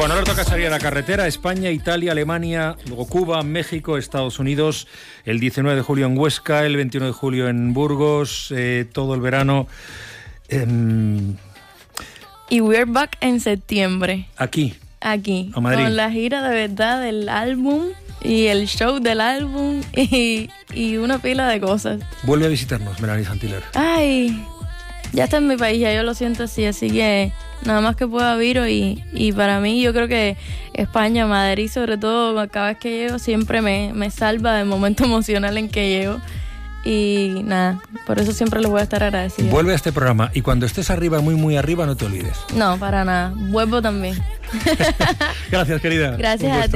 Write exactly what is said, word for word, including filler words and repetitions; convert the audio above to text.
Bueno, ahora toca salir a la carretera. España, Italia, Alemania, luego Cuba, México, Estados Unidos. El diecinueve de julio en Huesca, el veintiuno de julio en Burgos, eh, todo el verano. Eh, y we're back en septiembre. Aquí. Aquí. A Madrid. Con la gira de verdad del álbum y el show del álbum y, y una pila de cosas. Vuelve a visitarnos, Melanie Saint-Hilaire. Ay, ya está en mi país, ya yo lo siento así, así que nada más que pueda viro y, y para mí yo creo que España, Madrid sobre todo, cada vez que llego siempre me, me salva del momento emocional en que llego y nada, por eso siempre les voy a estar agradecida. Vuelve a este programa y cuando estés arriba, muy muy arriba, no te olvides. No, para nada, vuelvo también. Gracias, querida. Gracias a ti.